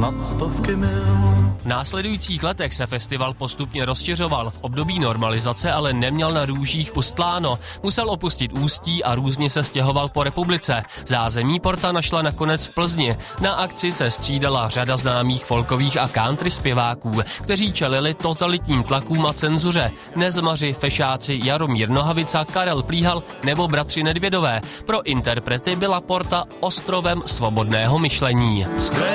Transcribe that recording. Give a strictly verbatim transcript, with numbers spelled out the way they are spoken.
snad stovky mil. V následujících letech se festival postupně rozšiřoval, v období normalizace ale neměl na růžích ustláno. Musel opustit Ústí a různě se stěhoval po republice. Zázemí Porta našla nakonec v Plzni. Na akci se střídala řada známých folkových a country zpěváků, kteří čelili totalitním tlakům a cenzuře. Nezmaři, fešáci Jaromír Nohavica, Karel Plíhal nebo bratři Nedvědové. Pro interprety byla Porta ostrovem svobodného myšlení.